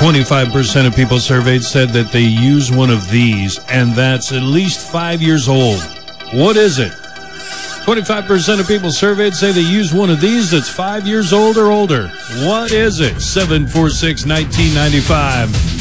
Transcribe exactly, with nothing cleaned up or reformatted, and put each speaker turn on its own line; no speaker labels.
twenty-five percent of people surveyed said that they use one of these, and that's at least five years old. What is it? twenty-five percent of people surveyed say they use one of these that's five years old or older. What is it? seven four six, one nine nine five.